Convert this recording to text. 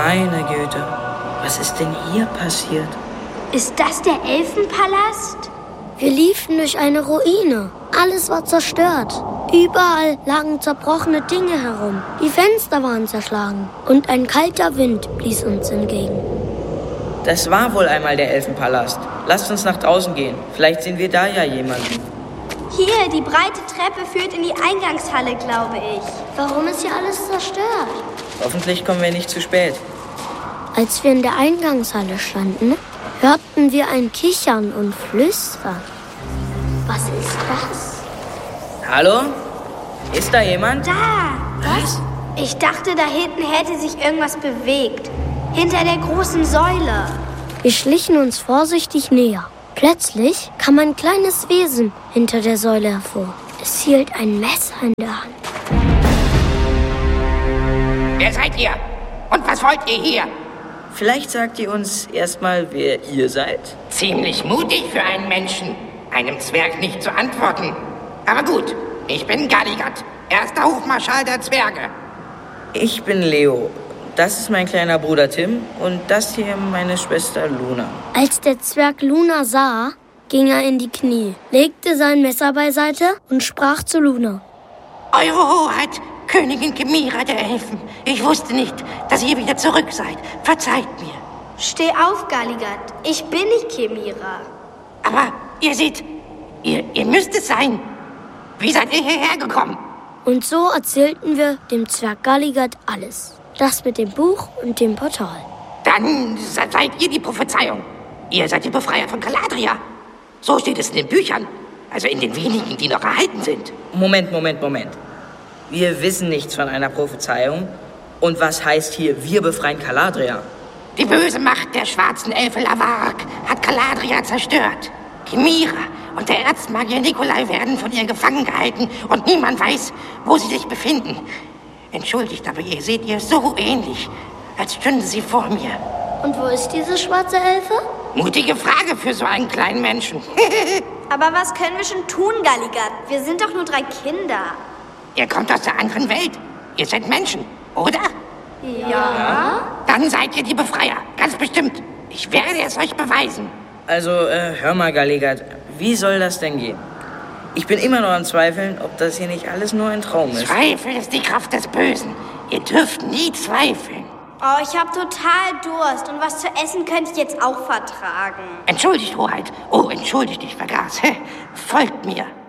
Meine Güte, was ist denn hier passiert? Ist das der Elfenpalast? Wir liefen durch eine Ruine. Alles war zerstört. Überall lagen zerbrochene Dinge herum. Die Fenster waren zerschlagen. Und ein kalter Wind blies uns entgegen. Das war wohl einmal der Elfenpalast. Lasst uns nach draußen gehen. Vielleicht sehen wir da ja jemanden. Hier, die breite Treppe führt in die Eingangshalle, glaube ich. Warum ist hier alles zerstört? Hoffentlich kommen wir nicht zu spät. Als wir in der Eingangshalle standen, hörten wir ein Kichern und Flüstern. Was ist das? Hallo? Ist da jemand? Da! Was? Ich dachte, da hinten hätte sich irgendwas bewegt. Hinter der großen Säule. Wir schlichen uns vorsichtig näher. Plötzlich kam ein kleines Wesen hinter der Säule hervor. Es hielt ein Messer in der Hand. Wer seid ihr? Und was wollt ihr hier? Vielleicht sagt ihr uns erstmal, wer ihr seid. Ziemlich mutig für einen Menschen, einem Zwerg nicht zu antworten. Aber gut, ich bin Galligat, erster Hofmarschall der Zwerge. Ich bin Leo. Das ist mein kleiner Bruder Tim und das hier meine Schwester Luna. Als der Zwerg Luna sah, ging er in die Knie, legte sein Messer beiseite und sprach zu Luna. Eure Hoheit, Königin Chimera der Elfen. Ich wusste nicht, dass ihr wieder zurück seid. Verzeiht mir. Steh auf, Galligat. Ich bin nicht Chimera. Aber ihr seht, ihr müsst es sein. Wie seid ihr hierher gekommen? Und so erzählten wir dem Zwerg Galligat alles. Das mit dem Buch und dem Portal. Dann seid ihr die Prophezeiung. Ihr seid die Befreier von Galadria. So steht es in den Büchern. Also in den wenigen, die noch erhalten sind. Moment. Wir wissen nichts von einer Prophezeiung. Und was heißt hier, wir befreien Galadria? Die böse Macht der schwarzen Elfe Lavark hat Galadria zerstört. Chimera und der Erzmagier Nikolai werden von ihr gefangen gehalten und niemand weiß, wo sie sich befinden. Entschuldigt, aber ihr seht ihr so ähnlich, als stünde sie vor mir. Und wo ist diese schwarze Elfe? Mutige Frage für so einen kleinen Menschen. Aber was können wir schon tun, Galligat? Wir sind doch nur 3 Kinder. Ihr kommt aus der anderen Welt. Ihr seid Menschen, oder? Ja. Dann seid ihr die Befreier, ganz bestimmt. Ich werde es euch beweisen. Also, hör mal, Galligat, wie soll das denn gehen? Ich bin immer noch am Zweifeln, ob das hier nicht alles nur ein Traum ist. Zweifel ist die Kraft des Bösen. Ihr dürft nie zweifeln. Oh, ich habe total Durst und was zu essen könnte ich jetzt auch vertragen. Entschuldigt, Hoheit. Oh, entschuldigt, ich vergaß. Folgt mir.